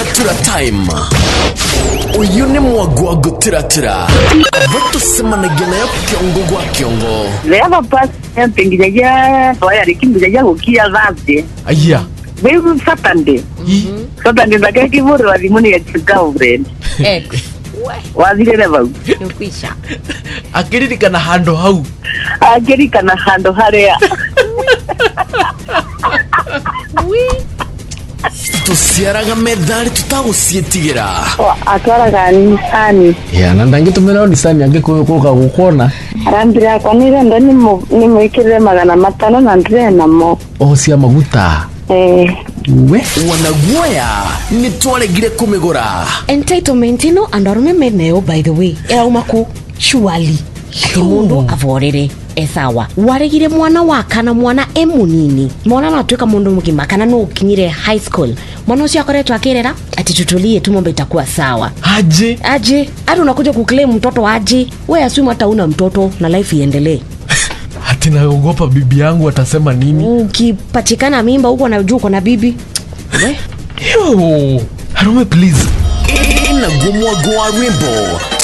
gutira time uyu ni mwago gutira vato semanagia nayo kiongo gwa kiongo leva pasi pengijaja toya likimbijaja kukia zazi aya wewe Saturday ndake kiburi wa limoni ya girlfriend Ex. wazile leva Nukwisha. akiririkana hando hau agerikana hando harea tusiaraga medali tutagusietigira atwara kanisani ya na ndangitumira ni sani angikuruka gukona arambira kwa nile ndo ni mwikire 500 na ndire namo cia maguta we wanaguoya nitwaregire kumigura Entitlement ino andarume meneo by the way irauma ku surely ati mundu avorere esawa waregire mwana wakana mwana emunini mwana natuika mundu mugima kana no ukinyire high school mwana ucio akoretwa akirera ati tutulie tumombe itakuwa sawa aje hadi unakuja kuclaim mtoto aje wewe assume hata una mtoto na life iendelee hati naogopa bibi yangu atasema nini ukipatikana mimba huko na juu na bibi we yo harume please inagumwa gwa wimbo